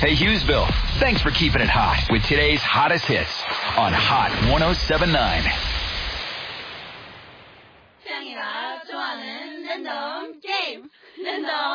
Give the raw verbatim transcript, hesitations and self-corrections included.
Hey, Hughesville, thanks for keeping it hot with today's hottest hits on Hot one oh seven point nine. 짱이가 좋아하는 랜덤 게임. 랜덤